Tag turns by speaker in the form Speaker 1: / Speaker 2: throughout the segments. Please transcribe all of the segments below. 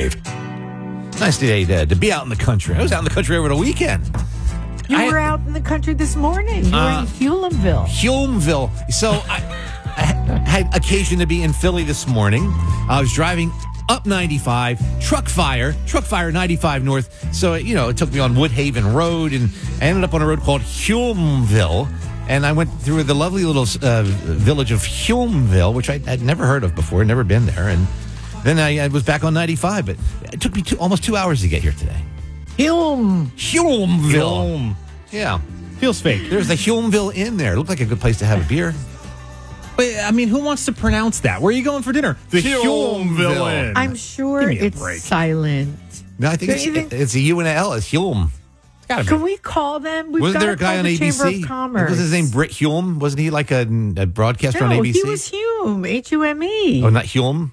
Speaker 1: 95. Nice day to be out in the country. I was out in the country over the weekend.
Speaker 2: You were out in the country this morning. You were in Hulemville.
Speaker 1: Hulemville. So I had occasion to be in Philly this morning. I was driving up 95, truck fire 95 north. So, it took me on Woodhaven Road, and I ended up on a road called Hulemville. And I went through the lovely little village of Hulemville, which I had never heard of before, never been there. And then I was back on 95, but it took me almost 2 hours to get here today. Hulemville. Yeah.
Speaker 3: Feels fake.
Speaker 1: There's the Hulemville Inn there. It looked like a good place to have a beer.
Speaker 3: Wait, I mean, who wants to pronounce that? Where are you going for dinner? The Hulemville Inn.
Speaker 2: I'm sure it's silent.
Speaker 1: No, I think it's a U and a L. It's Hulme.
Speaker 2: Can we call them?
Speaker 1: Wasn't there a guy on ABC?
Speaker 2: Chamber of Commerce.
Speaker 1: Was his name Britt Hume? Wasn't he like a broadcaster on ABC?
Speaker 2: No, he was Hume. Hume.
Speaker 1: Oh, not Hume?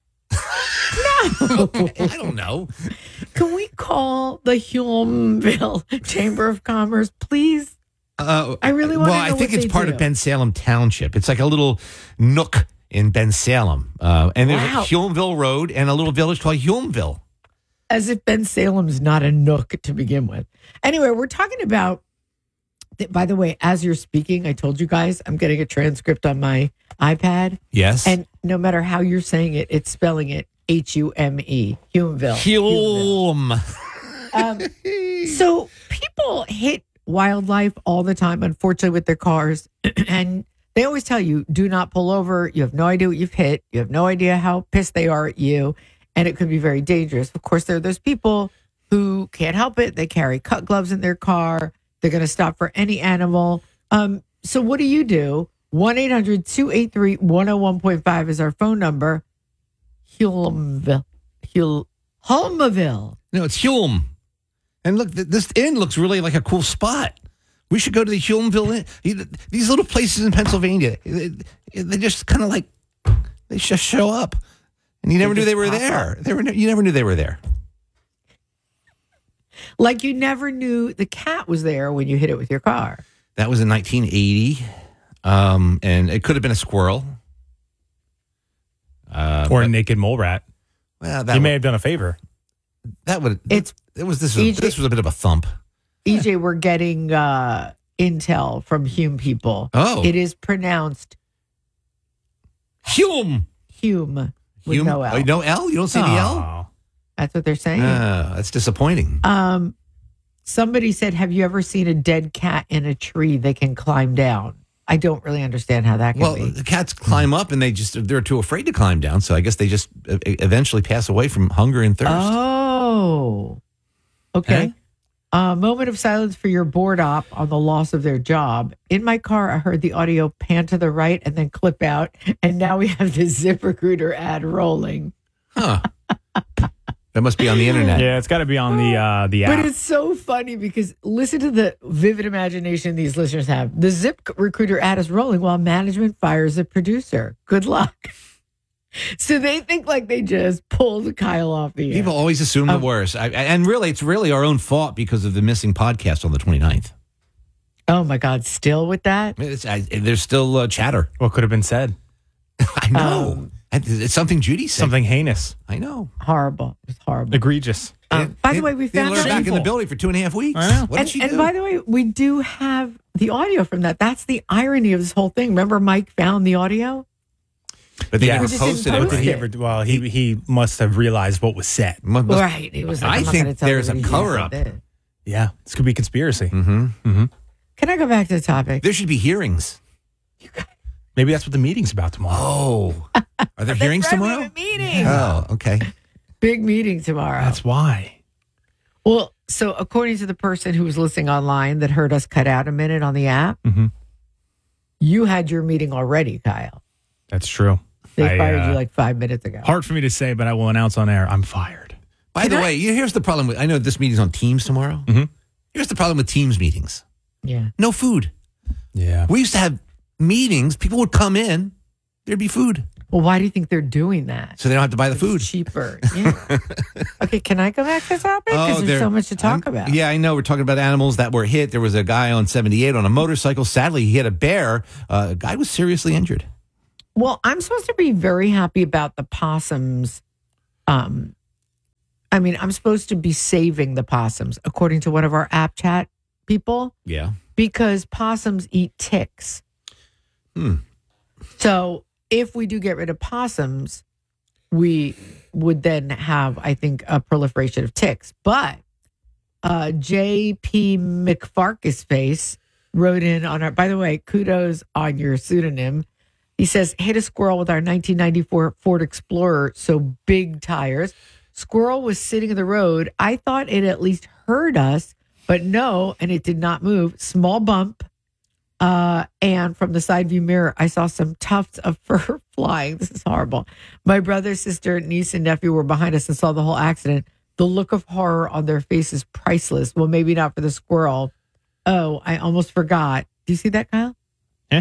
Speaker 2: No.
Speaker 1: I don't know.
Speaker 2: Can we call the Hulmeville Chamber of Commerce, please? I really want to know.
Speaker 1: Well, I think it's part of Ben Salem Township. It's like a little nook in Ben Salem. And there's Hulmeville Road and a little village called Hulmeville.
Speaker 2: As if Ben Salem's not a nook to begin with. Anyway, we're talking about, by the way, as you're speaking, I told you guys I'm getting a transcript on my iPad.
Speaker 1: Yes.
Speaker 2: And no matter how you're saying it, it's spelling it Hume. Humeville.
Speaker 1: Hulme.
Speaker 2: So people hit wildlife all the time, unfortunately, with their cars. And they always tell you, do not pull over. You have no idea what you've hit. You have no idea how pissed they are at you. And it could be very dangerous. Of course, there are those people who can't help it. They carry cut gloves in their car. They're going to stop for any animal. So what do? 1-800-283-101.5 is our phone number. Hulmeville. Hulmeville.
Speaker 1: No, it's Hulme. And look, this inn looks really like a cool spot. We should go to the Hulmeville Inn. These little places in Pennsylvania, they just kind of like, they just show up. And you never knew they were there. You never knew they were there.
Speaker 2: Like you never knew the cat was there when you hit it with your car.
Speaker 1: That was in 1980. And it could have been a squirrel.
Speaker 3: Or a naked mole rat.
Speaker 1: Well,
Speaker 3: you may have done a favor.
Speaker 1: This was a bit of a thump.
Speaker 2: EJ, we're getting intel from Hume people.
Speaker 1: Oh.
Speaker 2: It is pronounced
Speaker 1: Hume.
Speaker 2: Hume. With
Speaker 1: Hume?
Speaker 2: no L.
Speaker 1: No L? You don't see the L?
Speaker 2: That's what they're saying.
Speaker 1: That's disappointing.
Speaker 2: Somebody said, have you ever seen a dead cat in a tree they can climb down? I don't really understand how that can be.
Speaker 1: Well, the cats climb up and they're too afraid to climb down. So I guess they just eventually pass away from hunger and thirst.
Speaker 2: Oh, okay. Moment of silence for your board op on the loss of their job. In my car, I heard the audio pan to the right and then clip out. And now we have the ZipRecruiter ad rolling.
Speaker 1: Huh. That must be on the internet.
Speaker 3: Yeah, it's got to be on the app.
Speaker 2: But it's so funny because listen to the vivid imagination these listeners have. The ZipRecruiter ad is rolling while management fires a producer. Good luck. So they think like they just pulled Kyle off the air.
Speaker 1: People always assume the worst. And really, it's really our own fault because of the missing podcast on the 29th.
Speaker 2: Oh, my God. Still with that?
Speaker 1: There's still chatter.
Speaker 3: What could have been said?
Speaker 1: I know. It's something Judy said.
Speaker 3: Something heinous.
Speaker 1: I know.
Speaker 2: Horrible. It's horrible.
Speaker 3: Egregious.
Speaker 2: By the way, we found
Speaker 1: her back in the building for 2.5 weeks.
Speaker 3: I know.
Speaker 1: What did she do?
Speaker 2: And by the way, we do have the audio from that. That's the irony of this whole thing. Remember Mike found the audio?
Speaker 1: But they never
Speaker 2: We just didn't
Speaker 1: posted
Speaker 2: post
Speaker 1: it.
Speaker 3: He must have realized what was said.
Speaker 2: Right. It was like,
Speaker 1: I think there's a cover-up.
Speaker 3: Yeah. This could be conspiracy.
Speaker 2: Can I go back to the topic?
Speaker 1: There should be hearings.
Speaker 3: Maybe that's what the meeting's about tomorrow.
Speaker 1: Oh. Are there hearings tomorrow?
Speaker 2: We have a meeting.
Speaker 1: Oh, okay.
Speaker 2: Big meeting tomorrow.
Speaker 3: That's why.
Speaker 2: Well, so according to the person who was listening online that heard us cut out a minute on the app, you had your meeting already, Kyle.
Speaker 3: That's true.
Speaker 2: They fired you like 5 minutes ago.
Speaker 3: Hard for me to say, but I will announce on air, I'm fired.
Speaker 1: By the way, here's the problem. I know this meeting's on Teams tomorrow. Here's the problem with Teams meetings.
Speaker 2: Yeah.
Speaker 1: No food.
Speaker 3: Yeah.
Speaker 1: We used to have meetings. People would come in. There'd be food.
Speaker 2: Well, why do you think they're doing that?
Speaker 1: So they don't have to buy the food.
Speaker 2: It's cheaper. Yeah. Okay, can I go back to the topic? Because there's so much to talk about.
Speaker 1: Yeah, I know. We're talking about animals that were hit. There was a guy on 78 on a motorcycle. Sadly, he hit a bear. A guy was seriously injured.
Speaker 2: Well, I'm supposed to be very happy about the possums I mean, I'm supposed to be saving the possums, according to one of our app chat people,
Speaker 1: Yeah.
Speaker 2: because possums eat ticks. So if we do get rid of possums, we would then have, I think, a proliferation of ticks. But J.P. McFarkus face wrote in on our, by the way, kudos on your pseudonym. He says, hit a squirrel with our 1994 Ford Explorer, so big tires. Squirrel was sitting in the road. I thought it at least heard us, but no, and it did not move. Small bump. And from the side view mirror, I saw some tufts of fur flying. This is horrible. My brother, sister, niece, and nephew were behind us and saw the whole accident. The look of horror on their face is priceless. Well, maybe not for the squirrel. Oh, I almost forgot. Do you see that, Kyle?
Speaker 3: Eh?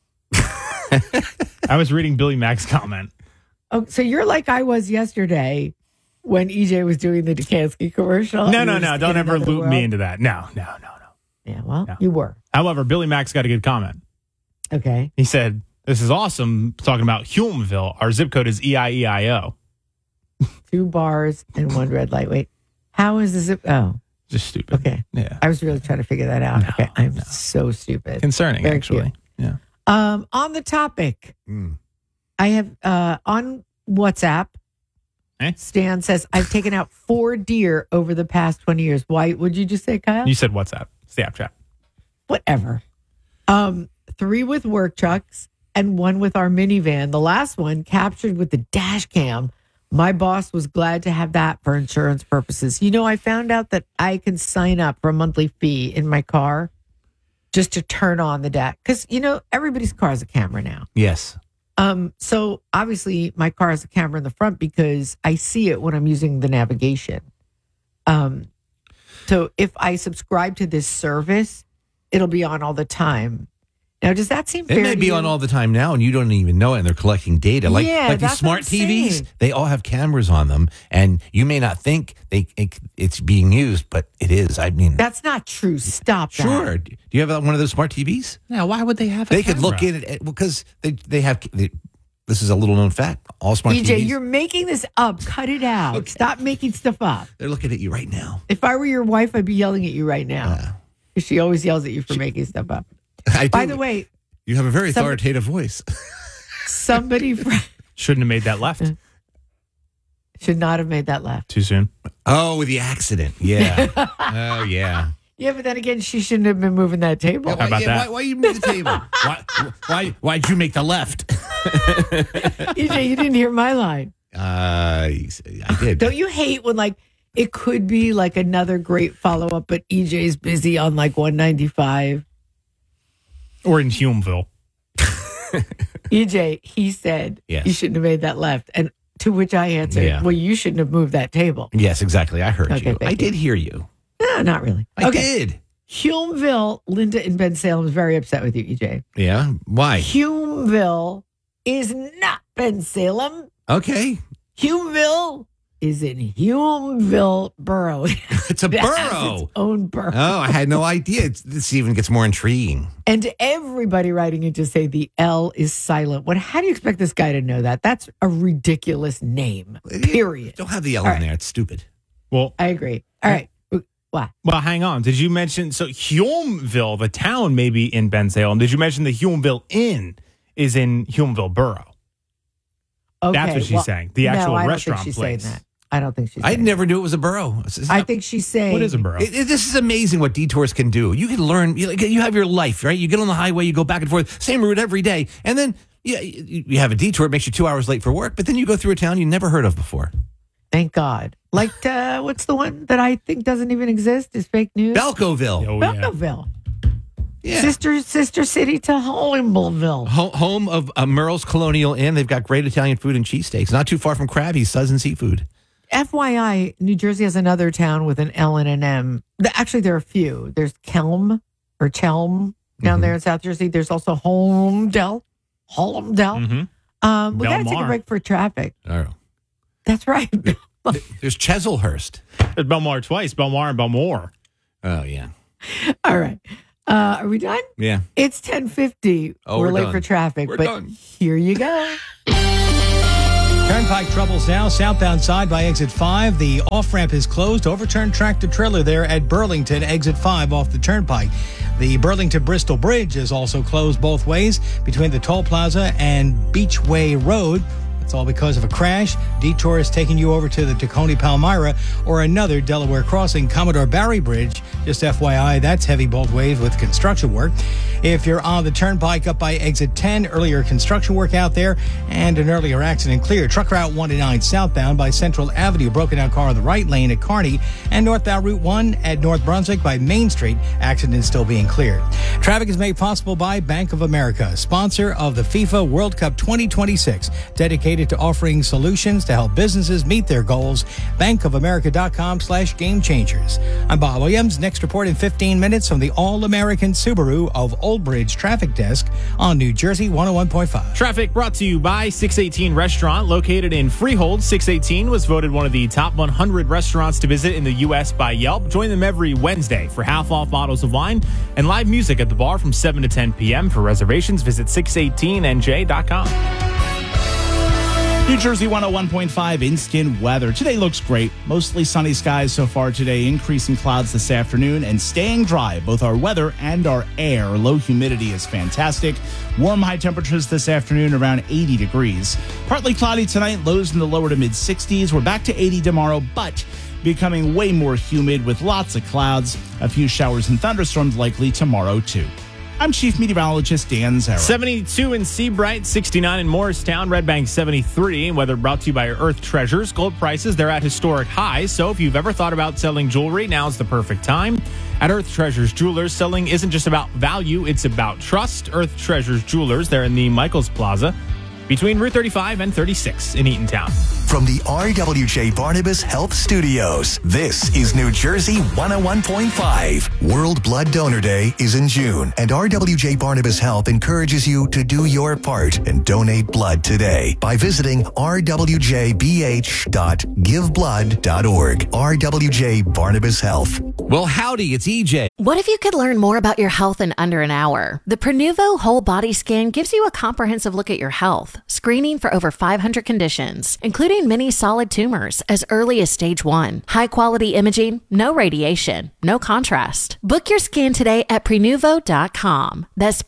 Speaker 3: I was reading Billy Mack's comment.
Speaker 2: Oh, so you're like I was yesterday when EJ was doing the Dukansky commercial.
Speaker 3: No. Don't ever loop me into that. No.
Speaker 2: Yeah, well,
Speaker 3: No.
Speaker 2: you were.
Speaker 3: However, Billy Mack's got a good comment.
Speaker 2: Okay.
Speaker 3: He said, this is awesome, talking about Hulmeville. Our zip code is EIEIO.
Speaker 2: 2 bars and 1 red light. Wait, how is the zip? Oh,
Speaker 3: Just stupid.
Speaker 2: okay.
Speaker 3: Yeah.
Speaker 2: I was really trying to figure that out.
Speaker 3: No,
Speaker 2: Okay, I'm so stupid.
Speaker 3: Concerning,
Speaker 2: Very
Speaker 3: actually.
Speaker 2: cute.
Speaker 3: Yeah.
Speaker 2: On the topic, I have on WhatsApp. Stan says, I've taken out 4 deer over the past 20 years. Why would you just say, Kyle?
Speaker 3: You said WhatsApp. Snapchat.
Speaker 2: Whatever. 3 with work trucks and 1 with our minivan. The last one captured with the dash cam. My boss was glad to have that for insurance purposes. You know, I found out that I can sign up for a monthly fee in my car just to turn on the dash. Because, you know, everybody's car has a camera now.
Speaker 1: Yes.
Speaker 2: So obviously my car has a camera in the front because I see it when I'm using the navigation. So if I subscribe to this service, it'll be on all the time. Now, does that seem fair?
Speaker 1: It may be on all the time now, and you don't even know it, and they're collecting data. Like these
Speaker 2: that's
Speaker 1: smart
Speaker 2: what I'm
Speaker 1: TVs,
Speaker 2: saying.
Speaker 1: they all have cameras on them, and you may not think it's being used, but it is. I mean,
Speaker 2: That's not true. Stop that.
Speaker 1: sure. Do you have one of those smart TVs?
Speaker 3: Now, why would they have
Speaker 1: They could look in it because they have. This is a little known fact. All smart
Speaker 2: EJ,
Speaker 1: TVs.
Speaker 2: you're making this up. Cut it out.
Speaker 1: Okay.
Speaker 2: Stop making stuff up.
Speaker 1: They're looking at you right now.
Speaker 2: If I were your wife, I'd be yelling at you right now. 'Cause she always yells at you for making stuff up. By the way,
Speaker 1: you have a very authoritative voice.
Speaker 2: somebody
Speaker 3: Shouldn't have made that left
Speaker 2: should not have made that left.
Speaker 3: too soon.
Speaker 1: Oh, with the accident. Yeah. Oh, yeah.
Speaker 2: Yeah, but then again, she shouldn't have been moving that table.
Speaker 3: How about that?
Speaker 1: Why you move the table? Why'd you make the left?
Speaker 2: EJ, you didn't hear my line.
Speaker 1: I did.
Speaker 2: Don't you hate when like it could be like another great follow up, but EJ's busy on like 195?
Speaker 3: Or in Hulmeville.
Speaker 2: EJ, he said
Speaker 1: Yes.
Speaker 2: you shouldn't have made that left, and to which I answered,
Speaker 1: Yeah.
Speaker 2: well, you shouldn't have moved that table.
Speaker 1: Yes, exactly. I heard
Speaker 2: Okay,
Speaker 1: you.
Speaker 2: thank
Speaker 1: I
Speaker 2: you.
Speaker 1: did hear you.
Speaker 2: No, not really.
Speaker 1: I did.
Speaker 2: Hulmeville, Linda in Ben Salem is very upset with you, EJ.
Speaker 1: Yeah. Why?
Speaker 2: Hulmeville is not Ben Salem.
Speaker 1: Okay.
Speaker 2: Hulmeville is in Hulmeville Borough.
Speaker 1: It's a
Speaker 2: It has
Speaker 1: borough.
Speaker 2: its own borough.
Speaker 1: Oh, I had no idea. This even gets more intriguing.
Speaker 2: And everybody writing in to say the L is silent. How do you expect this guy to know that? That's a ridiculous name, period.
Speaker 1: Don't have the L
Speaker 2: All
Speaker 1: in
Speaker 2: right.
Speaker 1: there. It's stupid.
Speaker 3: Well,
Speaker 2: I agree. All right. What?
Speaker 3: well, hang on. Did you mention, so Hulmeville, the town may be in Ben Salem. Did you mention the Hulmeville Inn is in Hulmeville Borough?
Speaker 2: Okay,
Speaker 3: That's what she's saying. The actual
Speaker 2: no, I don't
Speaker 3: restaurant
Speaker 2: think she's
Speaker 3: place.
Speaker 2: saying that. I don't think she's
Speaker 1: I
Speaker 2: saying
Speaker 1: never knew it was a borough.
Speaker 2: that. I think she's saying.
Speaker 3: What is a borough?
Speaker 1: This is amazing what detours can do. You can learn. You have your life, right? You get on the highway, you go back and forth, same route every day, and then you have a detour. It makes you 2 hours late for work, but then you go through a town you never heard of before.
Speaker 2: Thank God. Like, what's the one that I think doesn't even exist? Is fake news?
Speaker 1: Belcoville.
Speaker 3: Oh, yeah.
Speaker 2: Belcoville.
Speaker 1: Yeah.
Speaker 2: Sister city to Holmesville.
Speaker 1: Home of Merle's Colonial Inn. They've got great Italian food and cheesesteaks. Not too far from Krabby's Southern Seafood.
Speaker 2: FYI, New Jersey has another town with an L and an M. Actually, there are a few. There's Chelm down there in South Jersey. There's also Holmdel.
Speaker 3: Mm-hmm.
Speaker 2: We got to take a
Speaker 3: Belmar.
Speaker 2: break for traffic.
Speaker 1: Oh.
Speaker 2: That's right.
Speaker 1: There's Chesilhurst.
Speaker 3: There's Belmar twice, Belmar and Belmore.
Speaker 1: Oh, yeah.
Speaker 2: All right. Are we done?
Speaker 1: Yeah.
Speaker 2: It's 10:50.
Speaker 1: Oh,
Speaker 2: we're
Speaker 1: we're
Speaker 2: late
Speaker 1: done.
Speaker 2: for traffic,
Speaker 1: We're
Speaker 2: but
Speaker 1: done.
Speaker 2: here you go.
Speaker 4: Turnpike troubles now. Southbound side by exit 5. The off-ramp is closed. Overturned tractor-trailer there at Burlington, exit 5 off the Turnpike. The Burlington-Bristol Bridge is also closed both ways between the Toll Plaza and Beachway Road. It's all because of a crash. Detour is taking you over to the Tacony Palmyra or another Delaware crossing. Commodore Barry Bridge, just FYI, that's heavy both ways with construction work. If you're on the Turnpike up by exit 10, earlier construction work out there and an earlier accident clear. Truck route 109 southbound by Central Avenue, broken down car on the right lane at Kearney, and northbound Route 1 at North Brunswick by Main Street. Accident still being cleared. Traffic is made possible by Bank of America, sponsor of the FIFA World Cup 2026, dedicated to offering solutions to help businesses meet their goals. bankofamerica.com/game changers. I'm Bob Williams. Next report in 15 minutes from the All-American Subaru of Old Bridge Traffic Desk on New Jersey 101.5.
Speaker 3: Traffic brought to you by 618 Restaurant, located in Freehold. 618 was voted one of the top 100 restaurants to visit in the U.S. by Yelp. Join them every Wednesday for half-off bottles of wine and live music at the bar from 7 to 10 p.m. For reservations, visit 618nj.com.
Speaker 5: New Jersey 101.5 instant weather. Today looks great. Mostly sunny skies so far today, increasing clouds this afternoon and staying dry. Both our weather and our air. Low humidity is fantastic. Warm high temperatures this afternoon around 80 degrees. Partly cloudy tonight, lows in the lower to mid 60s. We're back to 80 tomorrow, but becoming way more humid with lots of clouds. A few showers and thunderstorms likely tomorrow too. I'm Chief Meteorologist Dan Zara.
Speaker 3: 72 in Seabright, 69 in Morristown, Red Bank 73. Weather brought to you by Earth Treasures. Gold prices, they're at historic highs. So if you've ever thought about selling jewelry, now's the perfect time. At Earth Treasures Jewelers, selling isn't just about value, it's about trust. Earth Treasures Jewelers, they're in the Michaels Plaza between Route 35 and 36 in Eatontown.
Speaker 6: From the RWJ Barnabas Health Studios, this is New Jersey 101.5. World Blood Donor Day is in June, and RWJ Barnabas Health encourages you to do your part and donate blood today by visiting rwjbh.giveblood.org. RWJ Barnabas Health.
Speaker 1: Well, howdy, it's EJ.
Speaker 7: What if you could learn more about your health in under an hour? The Prenuvo Whole Body Scan gives you a comprehensive look at your health, screening for over 500 conditions, including many solid tumors as early as stage 1. High-quality imaging, no radiation, no contrast. Book your scan today at Prenuvo.com. That's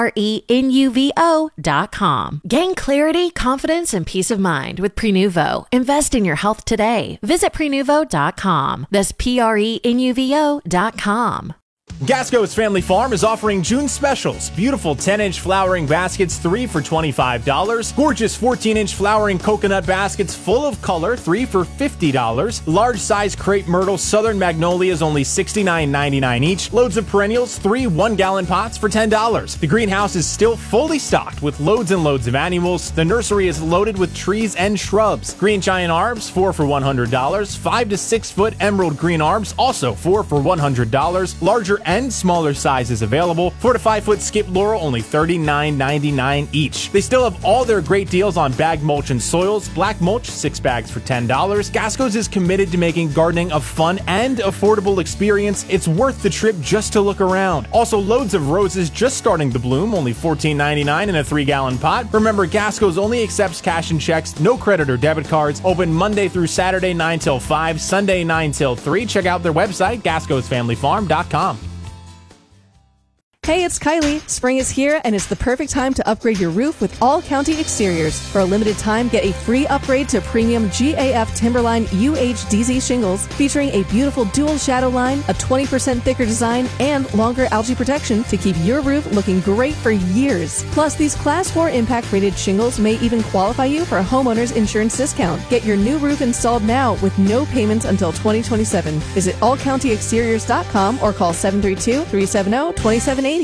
Speaker 7: Prenuvo.com. Gain clarity, confidence, and peace of mind with Prenuvo. Invest in your health today. Visit Prenuvo.com. That's Prenuvo.com.
Speaker 3: Gasco's Family Farm is offering June specials. Beautiful 10-inch flowering baskets, 3 for $25. Gorgeous 14-inch flowering coconut baskets full of color, 3 for $50. Large size crepe myrtle southern magnolias, only $69.99 each. Loads of perennials, 3 1-gallon pots for $10. The greenhouse is still fully stocked with loads and loads of annuals. The nursery is loaded with trees and shrubs. Green giant arbs, 4 for $100. 5 to 6 foot emerald green arbs, also 4 for $100. Larger and smaller sizes available. 4 to 5 foot skip laurel, only $39.99 each. They still have all their great deals on bag mulch and soils. Black mulch, 6 bags for $10. Gasco's is committed to making gardening a fun and affordable experience. It's worth the trip just to look around. Also, loads of roses just starting to bloom, only $14.99 in a 3-gallon pot. Remember, Gasco's only accepts cash and checks, no credit or debit cards. Open Monday through Saturday 9 till 5, Sunday 9 till 3. Check out their website, gascosfamilyfarm.com.
Speaker 8: Hey, it's Kylie. Spring is here, and it's the perfect time to upgrade your roof with All County Exteriors. For a limited time, get a free upgrade to premium GAF Timberline UHDZ shingles, featuring a beautiful dual shadow line, a 20% thicker design, and longer algae protection to keep your roof looking great for years. Plus, these Class 4 impact-rated shingles may even qualify you for a homeowner's insurance discount. Get your new roof installed now with no payments until 2027. Visit allcountyexteriors.com or call 732-370-2780.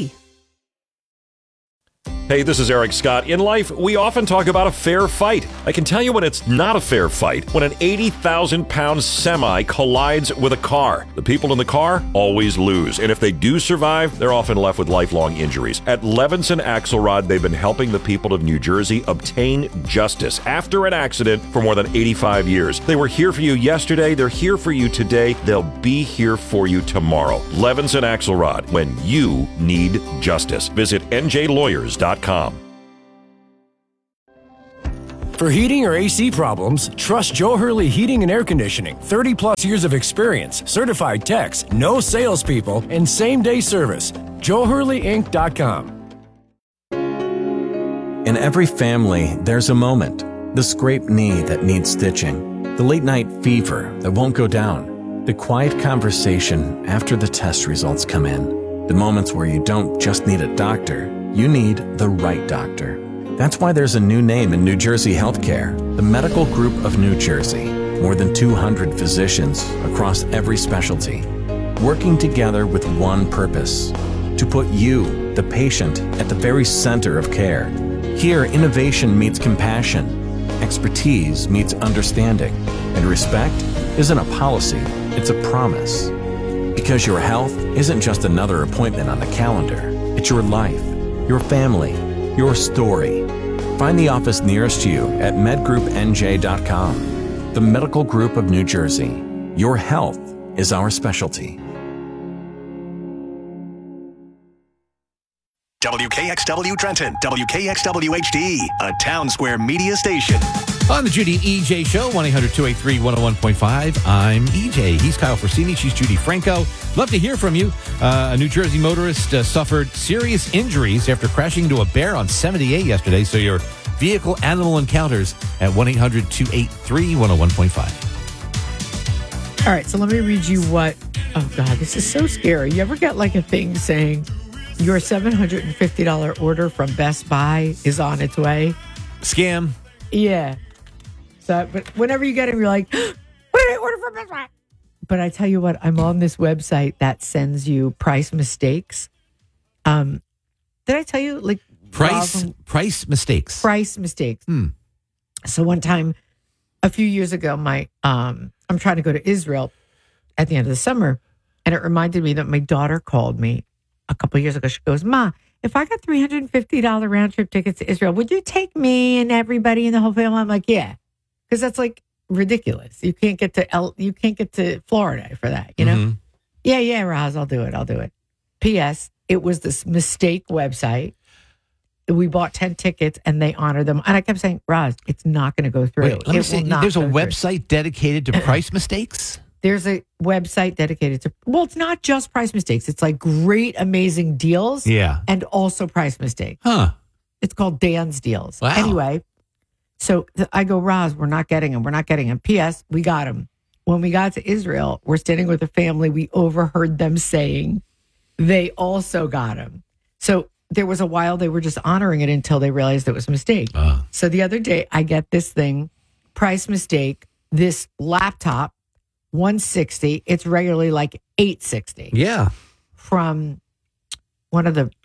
Speaker 9: Hey, this is Eric Scott. In life, we often talk about a fair fight. I can tell you when it's not a fair fight. When an 80,000-pound semi collides with a car. The people in the car always lose. And if they do survive, they're often left with lifelong injuries. At Levinson Axelrod, they've been helping the people of New Jersey obtain justice after an accident for more than 85 years. They were here for you yesterday. They're here for you today. They'll be here for you tomorrow. Levinson Axelrod, when you need justice. Visit njlawyers.com.
Speaker 10: For heating or AC problems, trust Joe Hurley Heating and Air Conditioning. 30 plus years of experience, certified techs, no salespeople, and same-day service. JoeHurleyInc.com.
Speaker 11: In every family, there's a moment. The scraped knee that needs stitching. The late-night fever that won't go down. The quiet conversation after the test results come in. The moments where you don't just need a doctor, you need the right doctor. That's why there's a new name in New Jersey healthcare, the Medical Group of New Jersey. More than 200 physicians across every specialty, working together with one purpose, to put you, the patient, at the very center of care. Here, innovation meets compassion, expertise meets understanding, and respect isn't a policy, it's a promise. Because your health isn't just another appointment on the calendar, it's your life, your family, your story. Find the office nearest you at medgroupnj.com. The Medical Group of New Jersey. Your health is our specialty.
Speaker 6: WKXW Trenton, WKXW HD, a Town Square media station.
Speaker 1: On the Judy and EJ Show, 1-800-283-101.5. I'm EJ. He's Kyle Forsini. She's Judy Franco. Love to hear from you. A New Jersey motorist suffered serious injuries after crashing into a bear on 78 yesterday. So your vehicle-animal encounters at 1-800-283-101.5.
Speaker 2: All right, so let me read you what... Oh, God, this is so scary. You ever get like a thing saying your $750 order from Best Buy is on its way?
Speaker 1: Scam.
Speaker 2: Yeah. So, but whenever you get it, you're like, what did I order from Best Buy? But I tell you what, I'm on this website that sends you price mistakes. Did I tell you, like...
Speaker 1: Price mistakes.
Speaker 2: Price mistakes. So one time, a few years ago, I'm trying to go to Israel at the end of the summer, and it reminded me that my daughter called me a couple of years ago. She goes, Ma, if I got $350 round trip tickets to Israel, would you take me and everybody in the whole family? I'm like, yeah, because that's like ridiculous. You can't get to Florida for that, you know? Mm-hmm. Yeah, Roz, I'll do it. P.S. It was this mistake website. We bought 10 tickets and they honored them. And I kept saying, Roz, it's not going to go through.
Speaker 1: Wait, let me say, there's a website dedicated to price mistakes?
Speaker 2: There's a website dedicated to, well, it's not just price mistakes. It's like great, amazing deals.
Speaker 1: Yeah.
Speaker 2: And also price mistakes.
Speaker 1: Huh.
Speaker 2: It's called Dan's Deals.
Speaker 1: Wow.
Speaker 2: Anyway, so I go, Roz, we're not getting them. P.S. We got them. When we got to Israel, we're standing with a family. We overheard them saying they also got them. So there was a while they were just honoring it until they realized it was a mistake. So the other day, I get this thing, price mistake, this laptop, $160. It's regularly like $860.
Speaker 1: Yeah.
Speaker 2: From one of the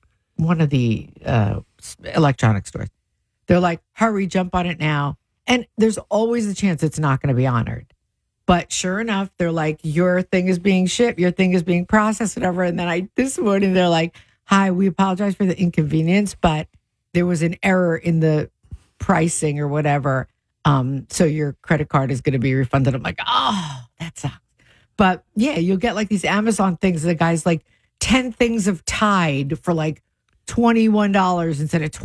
Speaker 2: electronic stores. They're like, hurry, jump on it now. And there's always a chance it's not going to be honored. But sure enough, they're like, your thing is being shipped, your thing is being processed, whatever. And then this morning, they're like, hi, we apologize for the inconvenience, but there was an error in the pricing or whatever. So your credit card is going to be refunded. I'm like, oh, that sucks. But yeah, you'll get like these Amazon things. The guy's like 10 things of Tide for like $21 instead of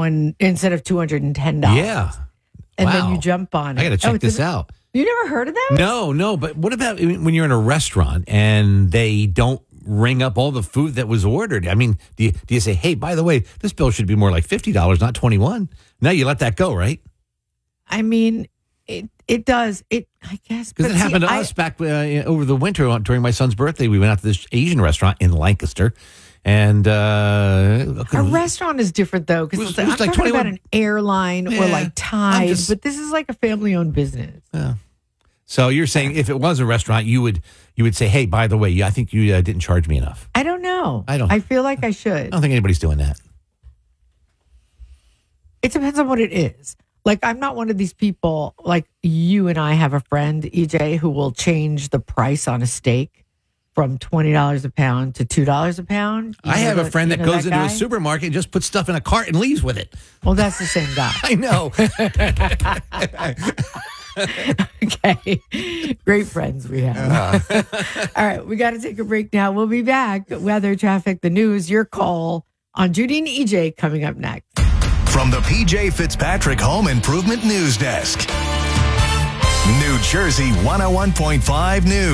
Speaker 2: $210.
Speaker 1: Yeah.
Speaker 2: And then you jump on it.
Speaker 1: I got to check this out.
Speaker 2: You never heard of that?
Speaker 1: No. But what about when you're in a restaurant and they don't ring up all the food that was ordered? I mean, do you say, hey, by the way, this bill should be more like $50, not $21? No, you let that go, right?
Speaker 2: I mean, it does. I guess.
Speaker 1: Because it happened to us back over the winter during my son's birthday. We went out to this Asian restaurant in Lancaster. And a
Speaker 2: restaurant is different, though, because I'm like talking about an airline or like Tide, but this is like a family-owned business.
Speaker 1: Yeah. So you're saying if it was a restaurant, you would say, hey, by the way, I think you didn't charge me enough.
Speaker 2: I don't know. I feel like I should.
Speaker 1: I don't think anybody's doing that.
Speaker 2: It depends on what it is. Like, I'm not one of these people, like you and I have a friend, EJ, who will change the price on a steak from $20 a pound to $2 a pound.
Speaker 1: I have a friend that goes into a supermarket and just puts stuff in a cart and leaves with it.
Speaker 2: Well, that's the same guy.
Speaker 1: I know.
Speaker 2: Okay. Great friends we have. All right. We got to take a break now. We'll be back. Weather, traffic, the news, your call on Judy and EJ coming up next.
Speaker 6: From the PJ Fitzpatrick Home Improvement News Desk. New Jersey 101.5 News.